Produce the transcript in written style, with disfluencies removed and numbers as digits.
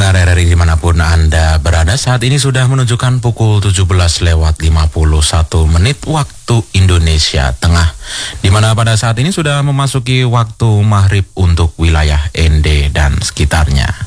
Pendengar RRI dimanapun Anda berada, saat ini sudah menunjukkan pukul 17:51 waktu Indonesia Tengah, di mana pada saat ini sudah memasuki waktu maghrib untuk wilayah ND dan sekitarnya.